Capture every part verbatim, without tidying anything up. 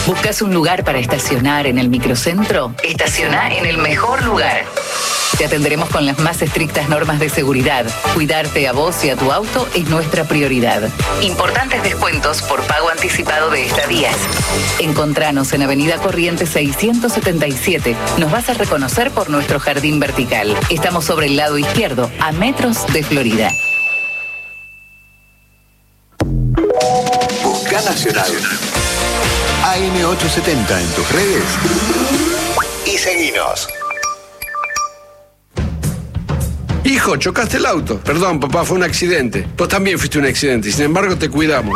¿Buscas un lugar para estacionar en el microcentro? Estaciona en el mejor lugar. Te atenderemos con las más estrictas normas de seguridad. Cuidarte a vos y a tu auto es nuestra prioridad. Importantes descuentos por pago anticipado de estadías. Encontranos en Avenida Corrientes seiscientos setenta y siete. Nos vas a reconocer por nuestro jardín vertical. Estamos sobre el lado izquierdo, a metros de Florida. Busca Nacional. A M ochocientos setenta en tus redes y seguinos. Hijo, chocaste el auto. Perdón, papá, fue un accidente. Vos también fuiste un accidente y sin embargo te cuidamos.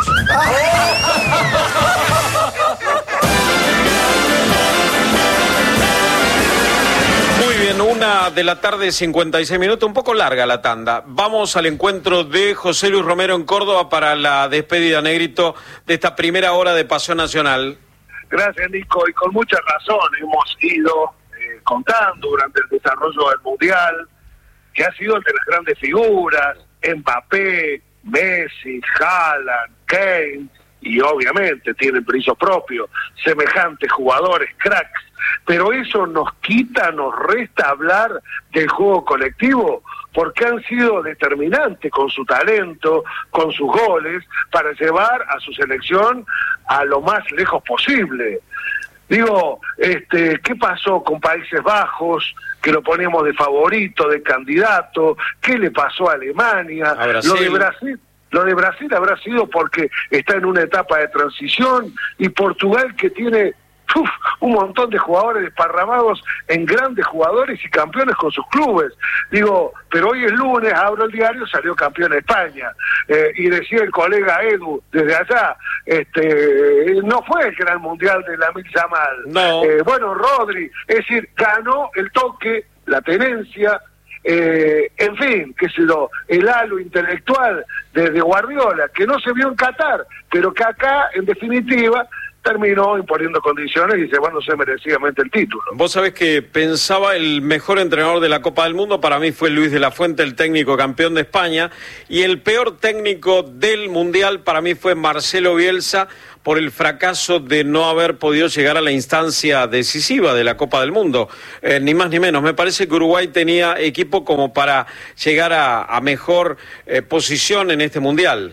Muy bien, una de la tarde, cincuenta y seis minutos, un poco larga la tanda. Vamos al encuentro de José Luis Romero en Córdoba para la despedida, Negrito, de esta primera hora de Pasión Nacional. Gracias, Nico, y con mucha razón hemos ido eh, contando durante el desarrollo del Mundial que ha sido el de las grandes figuras, Mbappé, Messi, Haaland, Kane, y obviamente tienen brillo propio, semejantes jugadores, cracks, pero eso nos quita, nos resta hablar del juego colectivo, porque han sido determinantes con su talento, con sus goles, para llevar a su selección a lo más lejos posible. Digo, este, ¿qué pasó con Países Bajos, que lo poníamos de favorito, de candidato? ¿Qué le pasó a Alemania? A Brasil. Lo de Brasil, lo de Brasil habrá sido porque está en una etapa de transición, y Portugal, que tiene uf, un montón de jugadores desparramados en grandes jugadores y campeones con sus clubes. Digo, pero hoy es lunes, abro el diario, salió campeón España, eh, y decía el colega Edu desde allá, este, no fue el gran mundial de Lamine Yamal. No. Eh, bueno, Rodri, es decir, ganó el toque, la tenencia, eh, en fin, qué sé yo, el halo intelectual de, de Guardiola, que no se vio en Qatar, pero que acá, en definitiva, terminó imponiendo condiciones y llevándose merecidamente el título. Vos sabés que pensaba el mejor entrenador de la Copa del Mundo, para mí fue Luis de la Fuente, el técnico campeón de España, y el peor técnico del Mundial para mí fue Marcelo Bielsa, por el fracaso de no haber podido llegar a la instancia decisiva de la Copa del Mundo, eh, ni más ni menos. Me parece que Uruguay tenía equipo como para llegar a, a mejor eh, posición en este Mundial.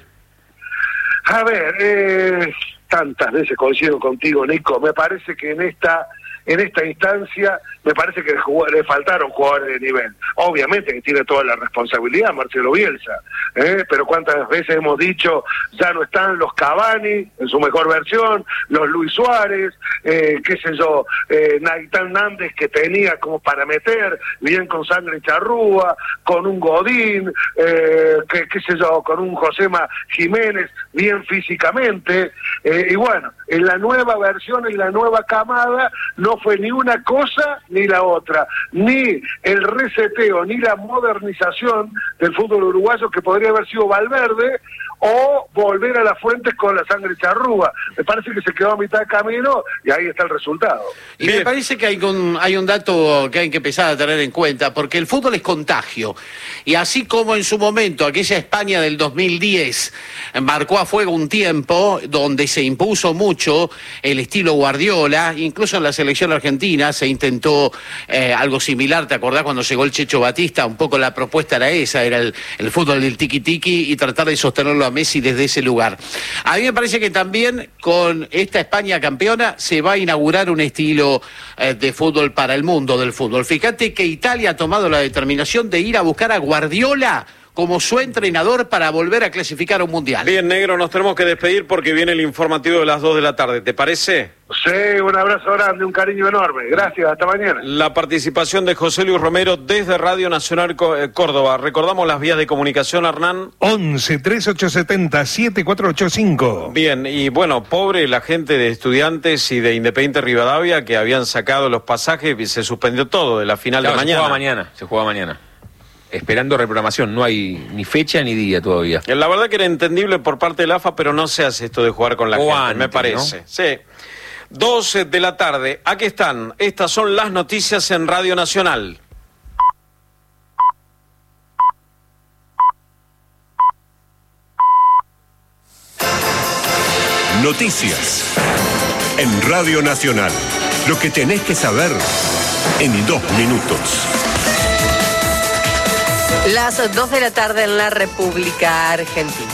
A ver, eh... tantas veces coincido contigo, Nico, me parece que en esta en esta instancia, me parece que le faltaron jugadores de nivel. Obviamente que tiene toda la responsabilidad Marcelo Bielsa, ¿eh? Pero cuántas veces hemos dicho, ya no están los Cavani en su mejor versión, los Luis Suárez, eh, qué sé yo, eh, Naitán Nández, que tenía como para meter, bien con sangre charrúa, con un Godín, eh, que, qué sé yo, con un Josema Jiménez, bien físicamente, eh, y bueno, en la nueva versión, en la nueva camada, no fue ni una cosa ni la otra, ni el reseteo, ni la modernización del fútbol uruguayo, que podría haber sido Valverde, o volver a las fuentes con la sangre charrúa. Me parece que se quedó a mitad de camino y ahí está el resultado. Y me parece que hay un, hay un dato que hay que empezar a tener en cuenta, porque el fútbol es contagio. Y así como en su momento aquella España del dos mil diez marcó a fuego un tiempo donde se impuso mucho el estilo Guardiola, incluso en la selección argentina se intentó eh, algo similar. ¿Te acordás cuando llegó el Checho Batista? Un poco la propuesta era esa, era el, el fútbol del tiki-tiki y tratar de sostenerlo a Messi desde ese lugar. A mí me parece que también con esta España campeona se va a inaugurar un estilo eh, de fútbol para el mundo del fútbol. Fíjate que Italia ha tomado la determinación de ir a buscar a Guardiola como su entrenador para volver a clasificar a un mundial. Bien, negro, nos tenemos que despedir porque viene el informativo de las dos de la tarde. ¿Te parece? Sí, un abrazo grande, un cariño enorme. Gracias, hasta mañana. La participación de José Luis Romero desde Radio Nacional Córdoba. Recordamos las vías de comunicación, Hernán. once, treinta y ocho setenta, setenta y cuatro ochenta y cinco. Bien, y bueno, pobre la gente de Estudiantes y de Independiente Rivadavia, que habían sacado los pasajes y se suspendió todo de la final claro, de mañana. Se juega mañana, se juega mañana. Esperando reprogramación, no hay ni fecha ni día todavía. La verdad que era entendible por parte del A F A, pero no se hace esto de jugar con la o gente, antes, me parece. ¿no? Sí. doce de la tarde, aquí están. Estas son las noticias en Radio Nacional. Noticias. en Radio Nacional. Lo que tenés que saber en dos minutos. Las dos de la tarde en la República Argentina.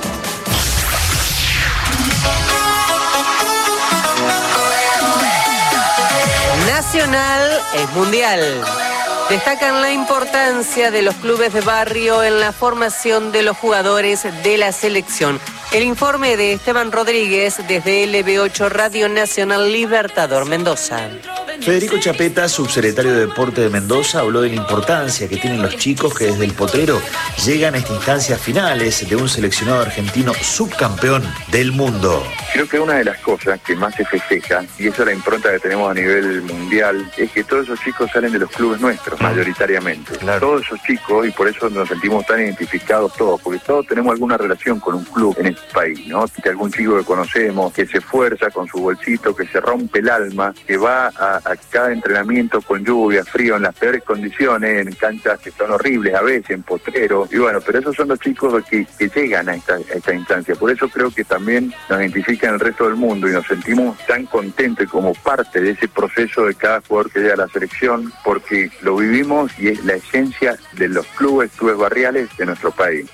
Nacional es mundial. Destacan la importancia de los clubes de barrio en la formación de los jugadores de la selección. El informe de Esteban Rodríguez desde L B ocho Radio Nacional Libertador Mendoza. Federico Chapeta, subsecretario de Deporte de Mendoza, habló de la importancia que tienen los chicos que desde el potrero llegan a estas instancias finales de un seleccionado argentino subcampeón del mundo. Creo que una de las cosas que más se festeja, y esa es la impronta que tenemos a nivel mundial, es que todos esos chicos salen de los clubes nuestros, mayoritariamente. Claro. Todos esos chicos, y por eso nos sentimos tan identificados todos, porque todos tenemos alguna relación con un club en este país, ¿no? Que algún chico que conocemos, que se esfuerza con su bolsito, que se rompe el alma, que va a, a cada entrenamiento con lluvia, frío, en las peores condiciones, en canchas que son horribles a veces, en potrero, y bueno, pero esos son los chicos que, que llegan a esta, a esta instancia. Por eso creo que también nos identifican el resto del mundo y nos sentimos tan contentos como parte de ese proceso de cada jugador que llega a la selección, porque lo vivimos y es la esencia de los clubes, clubes barriales de nuestro país.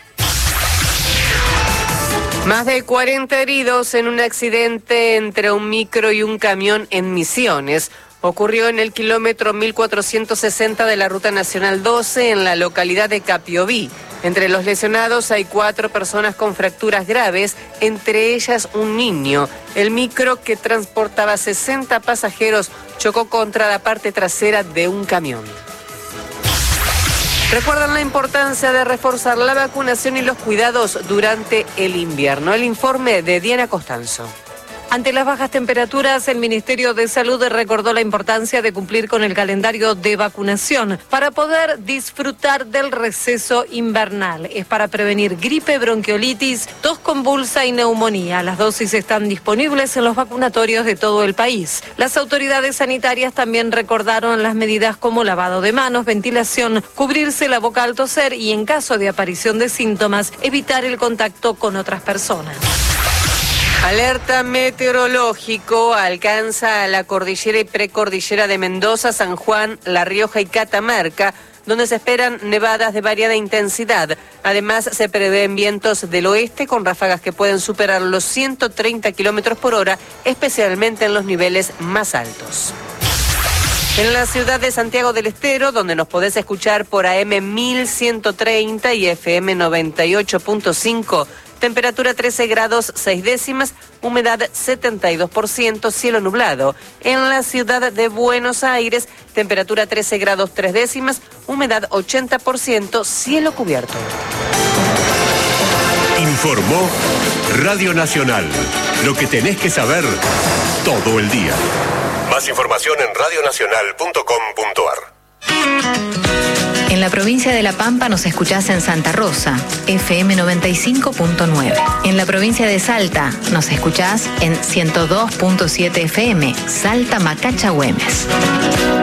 Más de cuarenta heridos en un accidente entre un micro y un camión en Misiones. Ocurrió en el kilómetro mil cuatrocientos sesenta de la Ruta Nacional doce en la localidad de Capiobí. Entre los lesionados hay cuatro personas con fracturas graves, entre ellas un niño. El micro, que transportaba sesenta pasajeros, chocó contra la parte trasera de un camión. Recuerdan la importancia de reforzar la vacunación y los cuidados durante el invierno. El informe de Diana Costanzo. Ante las bajas temperaturas, el Ministerio de Salud recordó la importancia de cumplir con el calendario de vacunación para poder disfrutar del receso invernal. Es para prevenir gripe, bronquiolitis, tos convulsa y neumonía. Las dosis están disponibles en los vacunatorios de todo el país. Las autoridades sanitarias también recordaron las medidas como lavado de manos, ventilación, cubrirse la boca al toser y, en caso de aparición de síntomas, evitar el contacto con otras personas. Alerta meteorológico alcanza a la cordillera y precordillera de Mendoza, San Juan, La Rioja y Catamarca, donde se esperan nevadas de variada intensidad. Además, se prevén vientos del oeste con ráfagas que pueden superar los ciento treinta kilómetros por hora, especialmente en los niveles más altos. En la ciudad de Santiago del Estero, donde nos podés escuchar por A M mil ciento treinta y F M noventa y ocho punto cinco, temperatura trece grados seis décimas, humedad setenta y dos por ciento, cielo nublado. En la ciudad de Buenos Aires, temperatura trece grados tres décimas, humedad ochenta por ciento, cielo cubierto. Informó Radio Nacional. Lo que tenés que saber todo el día. Más información en radio nacional punto com punto a r. En la provincia de La Pampa nos escuchás en Santa Rosa, F M noventa y cinco punto nueve. En la provincia de Salta nos escuchás en ciento dos punto siete F M, Salta Macacha Güemes.